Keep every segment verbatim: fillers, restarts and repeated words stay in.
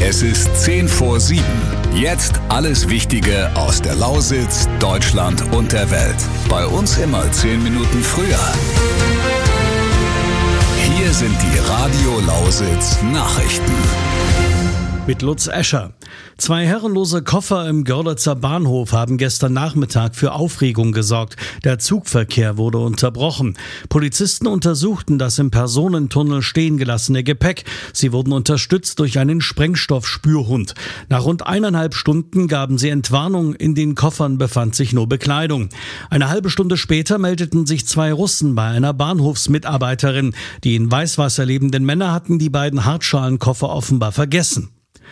Es ist zehn vor sieben. Jetzt alles Wichtige aus der Lausitz, Deutschland und der Welt. Bei uns immer zehn Minuten früher. Hier sind die Radio Lausitz Nachrichten. Mit Lutz Escher. Zwei herrenlose Koffer im Görlitzer Bahnhof haben gestern Nachmittag für Aufregung gesorgt. Der Zugverkehr wurde unterbrochen. Polizisten untersuchten das im Personentunnel stehen gelassene Gepäck. Sie wurden unterstützt durch einen Sprengstoffspürhund. Nach rund eineinhalb Stunden gaben sie Entwarnung. In den Koffern befand sich nur Bekleidung. Eine halbe Stunde später meldeten sich zwei Russen bei einer Bahnhofsmitarbeiterin. Die in Weißwasser lebenden Männer hatten die beiden Hartschalenkoffer offenbar vergessen.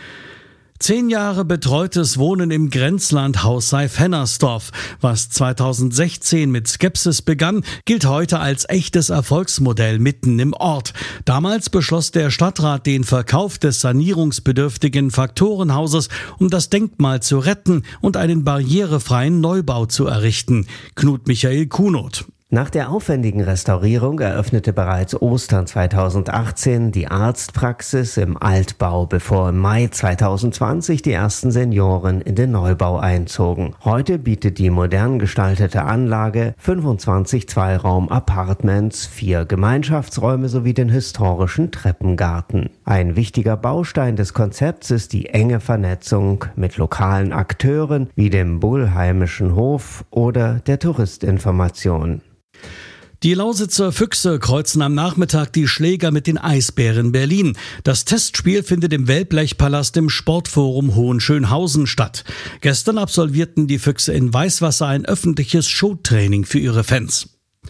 Zehn Jahre betreutes Wohnen im Grenzlandhaus Seif-Hennersdorf. Was zweitausendsechzehn mit Skepsis begann, gilt heute als echtes Erfolgsmodell mitten im Ort. Damals beschloss der Stadtrat den Verkauf des sanierungsbedürftigen Faktorenhauses, um das Denkmal zu retten und einen barrierefreien Neubau zu errichten. Knut Michael Kunoth. Nach der aufwendigen Restaurierung eröffnete bereits Ostern zweitausendachtzehn die Arztpraxis im Altbau, bevor im Mai zweitausendzwanzig die ersten Senioren in den Neubau einzogen. Heute bietet die modern gestaltete Anlage fünfundzwanzig Zweiraum-Apartments, vier Gemeinschaftsräume sowie den historischen Treppengarten. Ein wichtiger Baustein des Konzepts ist die enge Vernetzung mit lokalen Akteuren wie dem Bullheimischen Hof oder der Touristinformation. Die Lausitzer Füchse kreuzen am Nachmittag die Schläger mit den Eisbären Berlin. Das Testspiel findet im Wellblechpalast im Sportforum Hohenschönhausen statt. Gestern absolvierten die Füchse in Weißwasser ein öffentliches Showtraining für ihre Fans.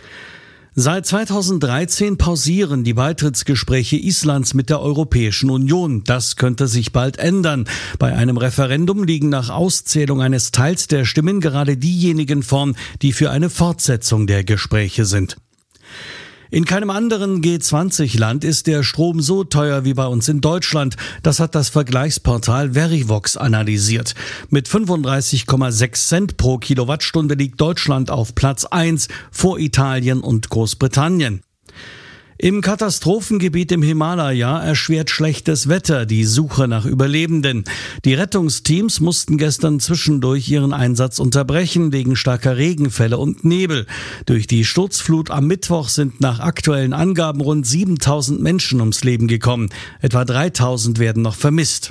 Seit zweitausenddreizehn pausieren die Beitrittsgespräche Islands mit der Europäischen Union. Das könnte sich bald ändern. Bei einem Referendum liegen nach Auszählung eines Teils der Stimmen gerade diejenigen vorn, die für eine Fortsetzung der Gespräche sind. In keinem anderen G zwanzig Land ist der Strom so teuer wie bei uns in Deutschland. Das hat das Vergleichsportal Verivox analysiert. Mit fünfunddreißig Komma sechs Cent pro Kilowattstunde liegt Deutschland auf Platz eins vor Italien und Großbritannien. Im Katastrophengebiet im Himalaya erschwert schlechtes Wetter die Suche nach Überlebenden. Die Rettungsteams mussten gestern zwischendurch ihren Einsatz unterbrechen wegen starker Regenfälle und Nebel. Durch die Sturzflut am Mittwoch sind nach aktuellen Angaben rund siebentausend Menschen ums Leben gekommen. Etwa dreitausend werden noch vermisst.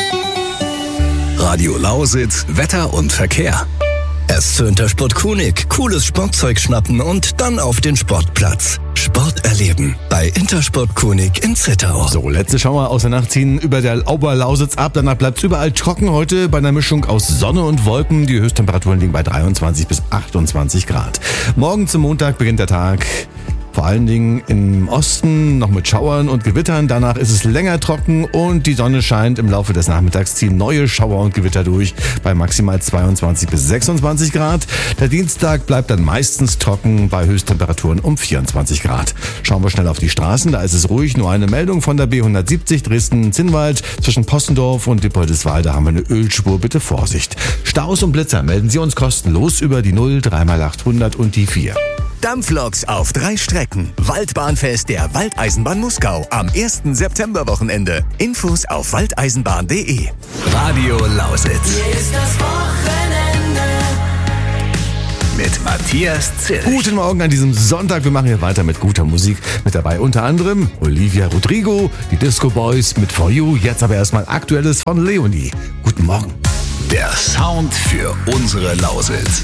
Radio Lausitz, Wetter und Verkehr. Erst zu Intersport Kunig, cooles Sportzeug schnappen und dann auf den Sportplatz. Sport erleben bei Intersport Kunig in Zittau. So, letzte Schauer aus der Nacht ziehen über der Oberlausitz ab. Danach bleibt es überall trocken heute bei einer Mischung aus Sonne und Wolken. Die Höchsttemperaturen liegen bei dreiundzwanzig bis achtundzwanzig Grad. Morgen zum Montag beginnt der Tag. Vor allen Dingen im Osten noch mit Schauern und Gewittern. Danach ist es länger trocken und die Sonne scheint. Im Laufe des Nachmittags ziehen neue Schauer und Gewitter durch bei maximal zweiundzwanzig bis sechsundzwanzig Grad. Der Dienstag bleibt dann meistens trocken bei Höchsttemperaturen um vierundzwanzig Grad. Schauen wir schnell auf die Straßen. Da ist es ruhig. Nur eine Meldung von der B hundertsiebzig Dresden-Zinnwald. Zwischen Postendorf und Diepoldeswalde haben wir eine Ölspur. Bitte Vorsicht. Staus und Blitzer melden Sie uns kostenlos über die null drei mal achthundert und die vier. Dampfloks auf drei Strecken. Waldbahnfest der Waldeisenbahn Muskau am ersten September-Wochenende. Infos auf waldeisenbahn punkt de. Radio Lausitz. Hier ist das Wochenende. Mit Matthias Zilch. Guten Morgen an diesem Sonntag. Wir machen hier weiter mit guter Musik. Mit dabei unter anderem Olivia Rodrigo, die Disco Boys mit For You. Jetzt aber erstmal Aktuelles von Leonie. Guten Morgen. Der Sound für unsere Lausitz.